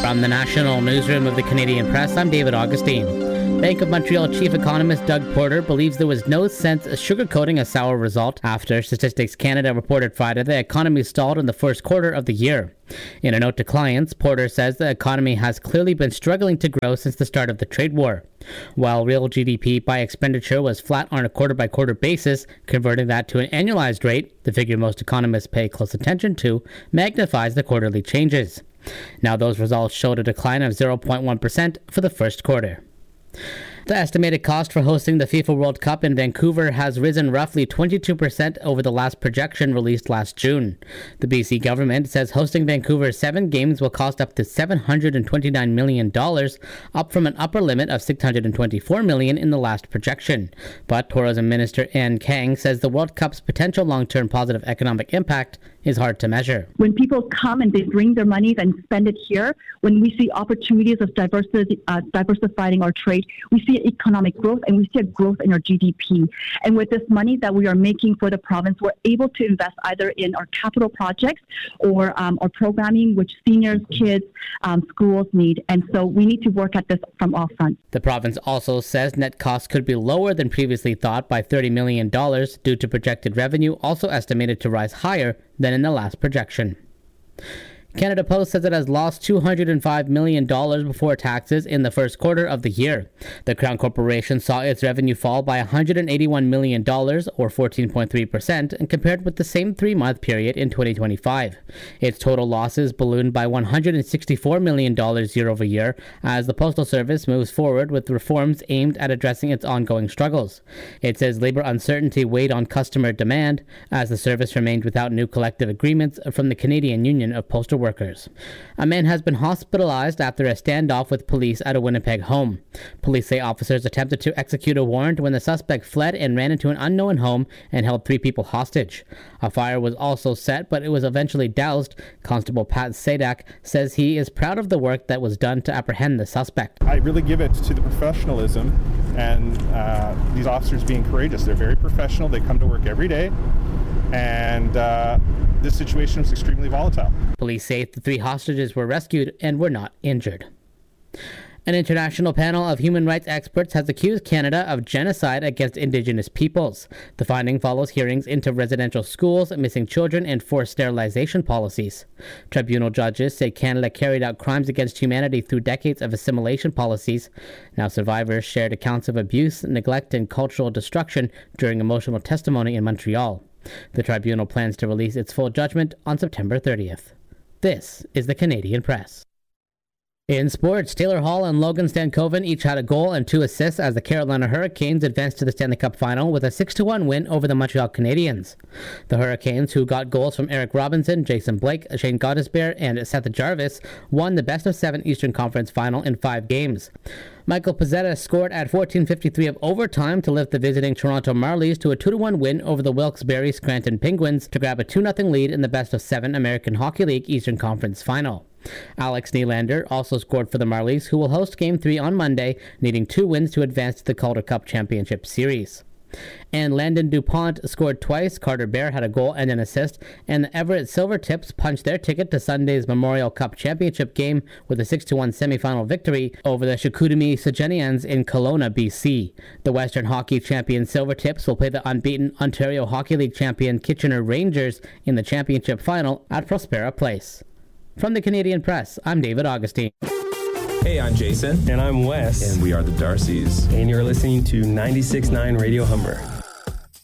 From the National Newsroom of the Canadian Press, I'm David Augustine. Bank of Montreal chief economist Doug Porter believes there was no sense sugarcoating a sour result after Statistics Canada reported Friday the economy stalled in the first quarter of the year. In a note to clients, Porter says the economy has clearly been struggling to grow since the start of the trade war. While real GDP by expenditure was flat on a quarter-by-quarter basis, converting that to an annualized rate, the figure most economists pay close attention to, magnifies the quarterly changes. Now those results showed a decline of 0.1% for the first quarter. The estimated cost for hosting the FIFA World Cup in Vancouver has risen roughly 22% over the last projection released last June. The BC government says hosting Vancouver's 7 games will cost up to $729 million, up from an upper limit of $624 million in the last projection. But Tourism Minister Ann Kang says the World Cup's potential long-term positive economic impact is hard to measure. When people come and they bring their money and spend it here, when we see opportunities of diversifying our trade, we see economic growth and we see a growth in our GDP. And with this money that we are making for the province, we're able to invest either in our capital projects or our programming, which seniors, kids, schools need. And so we need to work at this from all fronts. The province also says net costs could be lower than previously thought by $30 million due to projected revenue also estimated to rise higher than in the last projection. Canada Post says it has lost $205 million before taxes in the first quarter of the year. The Crown Corporation saw its revenue fall by $181 million, or 14.3%, compared with the same 3-month period in 2025. Its total losses ballooned by $164 million year over year as the Postal Service moves forward with reforms aimed at addressing its ongoing struggles. It says labor uncertainty weighed on customer demand as the service remained without new collective agreements from the Canadian Union of Postal Workers. A man has been hospitalized after a standoff with police at a Winnipeg home. Police say officers attempted to execute a warrant when the suspect fled and ran into an unknown home and held 3 people hostage. A fire was also set, but it was eventually doused. Constable Pat Sadak says he is proud of the work that was done to apprehend the suspect. I really give it to the professionalism and these officers being courageous. They're very professional. They come to work every day, and this situation was extremely volatile. Police say the 3 hostages were rescued and were not injured. An international panel of human rights experts has accused Canada of genocide against Indigenous peoples. The finding follows hearings into residential schools, missing children, and forced sterilization policies. Tribunal judges say Canada carried out crimes against humanity through decades of assimilation policies. Now survivors shared accounts of abuse, neglect, and cultural destruction during emotional testimony in Montreal. The tribunal plans to release its full judgment on September 30th. This is the Canadian Press. In sports, Taylor Hall and Logan Stankoven each had a goal and 2 assists as the Carolina Hurricanes advanced to the Stanley Cup Final with a 6-1 win over the Montreal Canadiens. The Hurricanes, who got goals from Eric Robinson, Jason Blake, Shane Gottisbehere, and Seth Jarvis, won the best-of-7 Eastern Conference Final in 5 games. Michael Pezzetta scored at 14:53 of overtime to lift the visiting Toronto Marlies to a 2-1 win over the Wilkes-Barre Scranton Penguins to grab a 2-0 lead in the best-of-7 American Hockey League Eastern Conference Final. Alex Nylander also scored for the Marlies, who will host Game 3 on Monday, needing 2 wins to advance to the Calder Cup Championship Series. And Landon DuPont scored twice, Carter Bear had a goal and an assist, and the Everett Silvertips punched their ticket to Sunday's Memorial Cup Championship game with a 6-1 semifinal victory over the Chicoutimi Sogenians in Kelowna, BC. The Western Hockey champion Silvertips will play the unbeaten Ontario Hockey League champion Kitchener Rangers in the championship final at Prospera Place. From the Canadian Press, I'm David Augustine. Hey, I'm Jason. And I'm Wes. And we are the Darcys. And you're listening to 96.9 Radio Humber.